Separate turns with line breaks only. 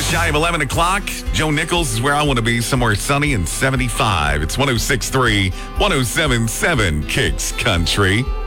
Shy of 11 o'clock. Joe Nichols is where I want to be, somewhere sunny and 75. It's 106.3, 107.7 Kicks Country.